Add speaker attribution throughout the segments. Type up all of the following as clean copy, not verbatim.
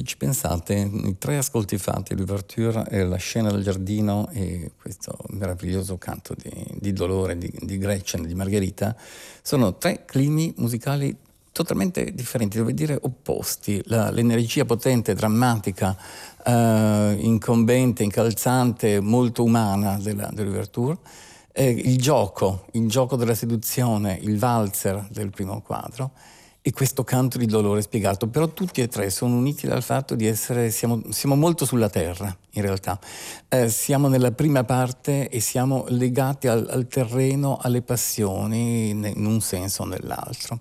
Speaker 1: ci pensate, i tre ascolti fatti, l'ouverture e la scena del giardino e questo meraviglioso canto di dolore di Gretchen, di Margherita, sono tre climi musicali totalmente differenti, devo dire opposti. L'energia potente, drammatica, incombente, incalzante, molto umana dell'ouverture, il gioco della seduzione, il valzer del primo quadro, e questo canto di dolore spiegato. Però tutti e tre sono uniti dal fatto di siamo molto sulla terra, in realtà. Siamo nella prima parte e siamo legati al terreno, alle passioni, in un senso o nell'altro.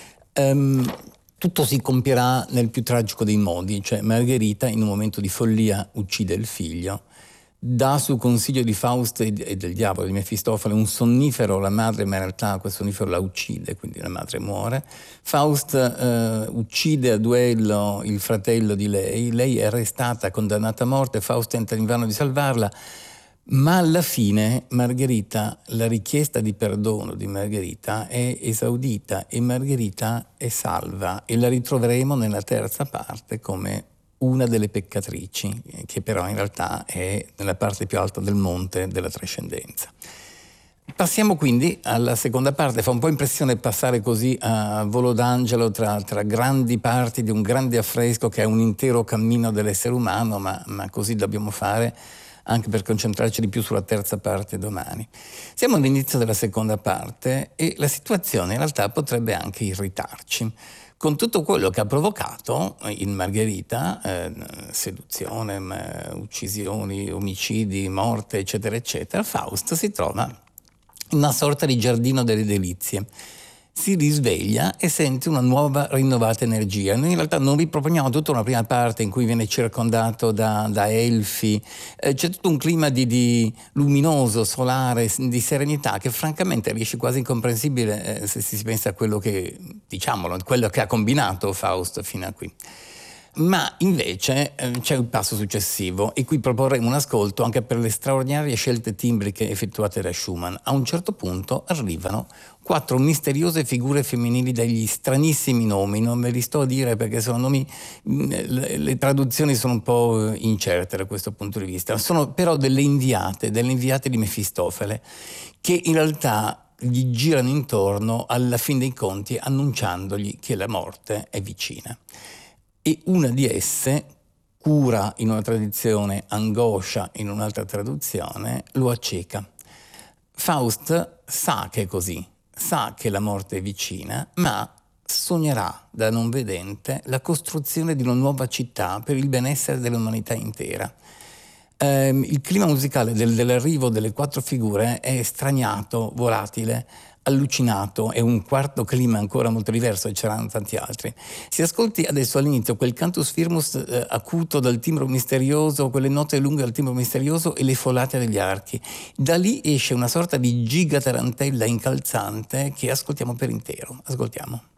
Speaker 1: Tutto si compierà nel più tragico dei modi, cioè Margherita in un momento di follia uccide il figlio, dà su consiglio di Faust e del diavolo, di Mefistofele, un sonnifero alla madre, ma in realtà quel sonnifero la uccide, quindi la madre muore. Faust uccide a duello il fratello di lei è arrestata, condannata a morte, Faust tenta invano di salvarla, ma alla fine Margherita, la richiesta di perdono di Margherita è esaudita e Margherita è salva, e la ritroveremo nella terza parte come una delle peccatrici, che però in realtà è nella parte più alta del monte della trascendenza. Passiamo quindi alla seconda parte. Fa un po' impressione passare così a volo d'angelo tra grandi parti di un grande affresco che è un intero cammino dell'essere umano, ma così dobbiamo fare anche per concentrarci di più sulla terza parte domani. Siamo all'inizio della seconda parte e la situazione in realtà potrebbe anche irritarci, con tutto quello che ha provocato in Margherita, seduzione, uccisioni, omicidi, morte, eccetera, eccetera. Faust si trova in una sorta di giardino delle delizie. Si risveglia e sente una nuova, rinnovata energia. Noi in realtà non riproponiamo tutta una prima parte in cui viene circondato da elfi, c'è tutto un clima di luminoso, solare, di serenità, che francamente riesce quasi incomprensibile se si pensa a quello che, diciamolo, quello che ha combinato Faust fino a qui. Ma invece c'è il passo successivo, e qui proporremo un ascolto anche per le straordinarie scelte timbriche effettuate da Schumann. A un certo punto arrivano 4 misteriose figure femminili dagli stranissimi nomi, non ve li sto a dire perché sono nomi, le traduzioni sono un po' incerte da questo punto di vista, sono però delle inviate di Mefistofele, che in realtà gli girano intorno alla fin dei conti annunciandogli che la morte è vicina. E una di esse, cura in una tradizione, angoscia in un'altra traduzione, lo acceca. Faust sa che è così, sa che la morte è vicina, ma sognerà da non vedente la costruzione di una nuova città per il benessere dell'umanità intera. Il clima musicale dell'arrivo delle 4 figure è straniato, volatile, allucinato, è un quarto clima ancora molto diverso, e c'erano tanti altri. Si ascolti adesso all'inizio quel cantus firmus acuto dal timbro misterioso, quelle note lunghe dal timbro misterioso e le folate degli archi. Da lì esce una sorta di giga tarantella incalzante che ascoltiamo per intero. Ascoltiamo.